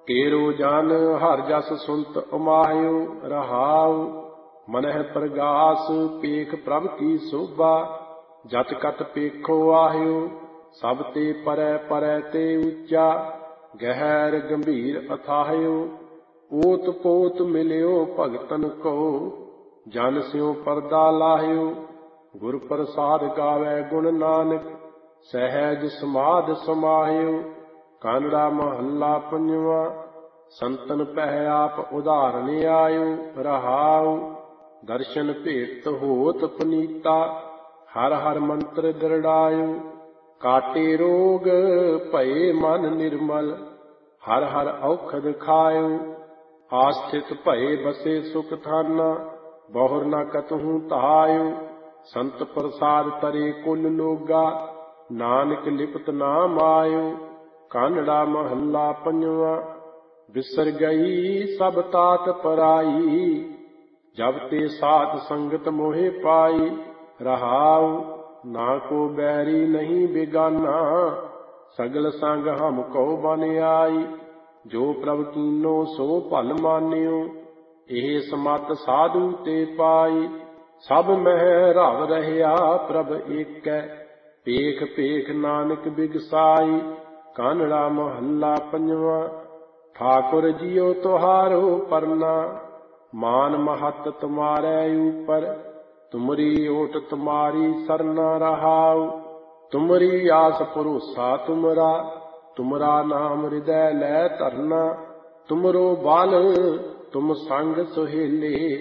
केरो जान हर जस सुनत उमाह्यो रहाउ। मनह प्रगास पेख प्रभ की शोभा, जत कत पेखो आह्यो सब ते परै परै ते ऊंचा। गहर गंभीर अथाह्यो ओत पोत मिल्यो भगतन को, जन स्यों परदा लाह्यो। गुर प्रसाद गावै गुण नानक, सहज समाध समाह्यो। कानड़ा महला पंजवा। संतन पह आप उदाहरण आयो रहाउ। दर्शन भेट होत पुनीता, हर हर मंत्र दृढ़ायो। काटे रोग भये मन निर्मल, हर हर औखद खायो। आस्थित भये बसे सुख थाना, बहुर न कतहु तहायो। संत प्रसाद तरे कुल लोगा, नानक लिपत नाम आयो। कानड़ा महला पंजवा। बिसर गई सब तात पराई, जब ते साथ संगत मोहे पाई। रहाउ ना को बैरी नहीं बेगाना, सगल संग हम को बन आई। जो प्रभ कीनो सो भल मान्यो, एह समत साधु ते पाई। सब मह रव रहया प्रभ एकै, पेख पेख नानक बिगसाई। कानड़ा महला पंजवा। ठाकुर जियो तुहारो परना, मान महत तुम्हारे ऊपर। तुमरी ओट तुम्हारी सरना रहाउ। तुमरी आस भरोसा तुमरा, तुमरा नाम हृदय लै धरना। तुमरो बाल तुम संग सुहेले,